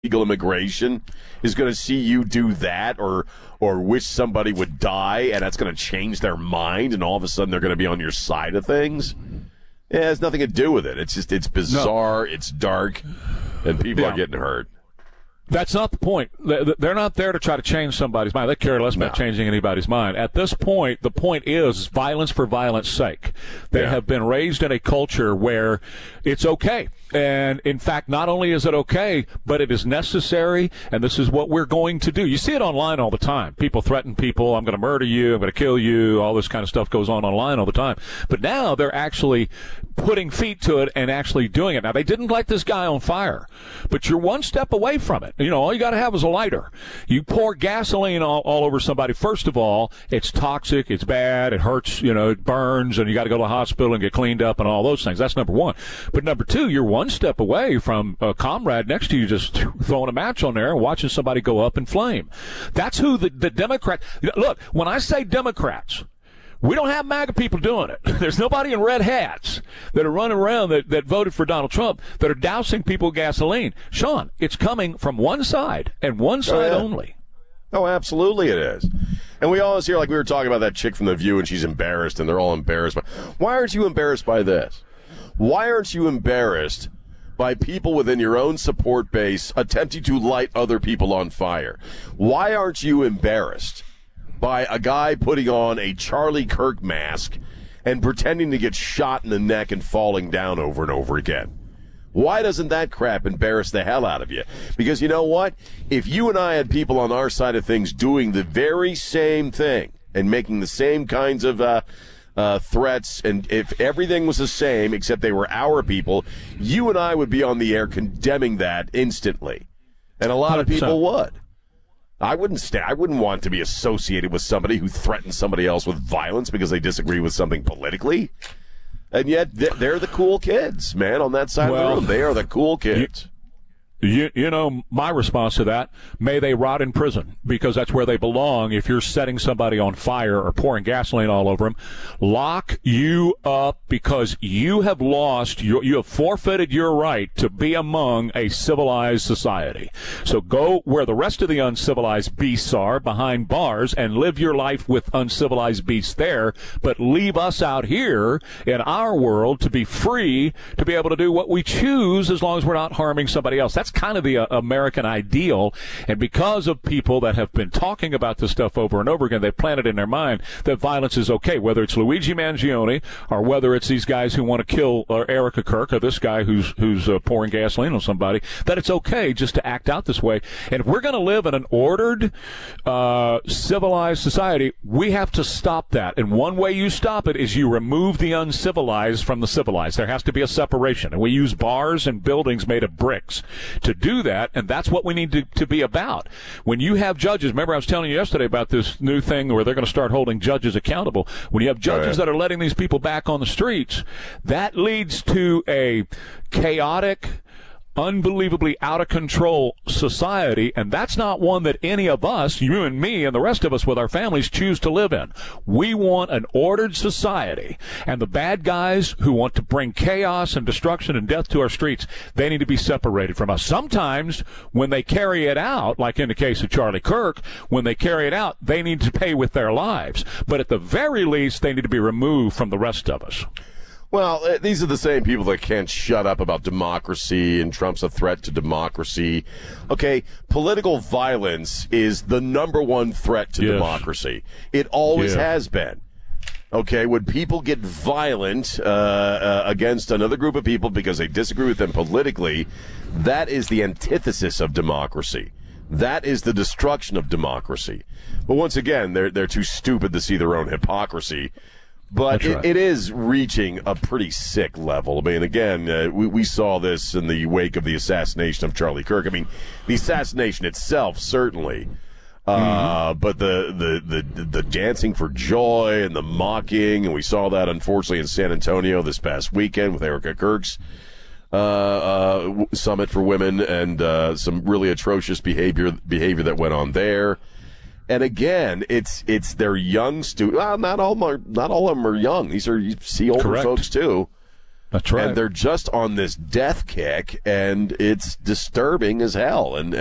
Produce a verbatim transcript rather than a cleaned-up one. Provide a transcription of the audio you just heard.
illegal immigration is going to see you do that or or wish somebody would die, and that's going to change their mind, and all of a sudden they're going to be on your side of things. Yeah, it has nothing to do with it. It's just it's bizarre, no. It's dark, and people yeah. are getting hurt. That's not the point. They're not there to try to change somebody's mind. They care less about no. changing anybody's mind. At this point, the point is violence for violence sake. They yeah. have been raised in a culture where it's okay. And, in fact, not only is it okay, but it is necessary, and this is what we're going to do. You see it online all the time. People threaten people, I'm going to murder you, I'm going to kill you, all this kind of stuff goes on online all the time. But now they're actually putting feet to it and actually doing it. Now, they didn't light this guy on fire, but you're one step away from it. You know, all you got to have is a lighter. You pour gasoline all, all over somebody. First of all, it's toxic, it's bad, it hurts, you know, it burns, and you got to go to the hospital and get cleaned up and all those things. That's number one. But number two, you're one step away from a comrade next to you just throwing a match on there and watching somebody go up in flame. That's who the, the Democrats – look, when I say Democrats – we don't have MAGA people doing it. There's nobody in red hats that are running around that, that voted for Donald Trump that are dousing people with gasoline. Sean, it's coming from one side and one side oh, yeah. only. Oh, absolutely it is. And we always hear, like we were talking about that chick from The View, and she's embarrassed, and they're all embarrassed. Why aren't you embarrassed by this? Why aren't you embarrassed by people within your own support base attempting to light other people on fire? Why aren't you embarrassed by a guy putting on a Charlie Kirk mask and pretending to get shot in the neck and falling down over and over again? Why doesn't that crap embarrass the hell out of you? Because you know what? If you and I had people on our side of things doing the very same thing and making the same kinds of uh, uh, threats, and if everything was the same except they were our people, you and I would be on the air condemning that instantly. And a lot of people would. I wouldn't stay. I wouldn't want to be associated with somebody who threatens somebody else with violence because they disagree with something politically. And yet, they're the cool kids, man, on that side well, of the room. They are the cool kids. You, you know, my response to that, may they rot in prison, because that's where they belong. If you're setting somebody on fire or pouring gasoline all over them, lock you up, because you have lost, you, you have forfeited your right to be among a civilized society. So go where the rest of the uncivilized beasts are, behind bars, and live your life with uncivilized beasts there, but leave us out here in our world to be free, to be able to do what we choose as long as we're not harming somebody else. That's kind of the uh, American ideal, and because of people that have been talking about this stuff over and over again, they've planted in their mind that violence is okay, whether it's Luigi Mangione or whether it's these guys who want to kill or Erica Kirk or this guy who's who's uh, pouring gasoline on somebody, that it's okay just to act out this way. And if we're going to live in an ordered, uh, civilized society, we have to stop that. And one way you stop it is you remove the uncivilized from the civilized. There has to be a separation. And we use bars and buildings made of bricks to do that, and that's what we need to, to be about. When you have judges, remember I was telling you yesterday about this new thing where they're going to start holding judges accountable. When you have judges oh, yeah. that are letting these people back on the streets, that leads to a chaotic, unbelievably out-of-control society, and that's not one that any of us, you and me and the rest of us with our families, choose to live in. We want an ordered society, and the bad guys who want to bring chaos and destruction and death to our streets, they need to be separated from us. Sometimes when they carry it out, like in the case of Charlie Kirk, when they carry it out, they need to pay with their lives. But at the very least, they need to be removed from the rest of us. Well, these are the same people that can't shut up about democracy, and Trump's a threat to democracy. Okay, political violence is the number one threat to yes. democracy. It always yeah. has been. Okay, when people get violent uh, uh, against another group of people because they disagree with them politically, that is the antithesis of democracy. That is the destruction of democracy. But once again, they're they're too stupid to see their own hypocrisy. But it, right. it is reaching a pretty sick level. I mean, again, uh, we, we saw this in the wake of the assassination of Charlie Kirk. I mean, the assassination itself, certainly. Uh, mm-hmm. But the, the, the, the dancing for joy and the mocking, and we saw that, unfortunately, in San Antonio this past weekend with Erica Kirk's uh, uh, Summit for Women, and uh, some really atrocious behavior behavior that went on there. And again, it's it's their young students. Well, not all are, not all of them are young. These are, you see older Correct. folks too. That's right. And they're just on this death kick, and it's disturbing as hell. And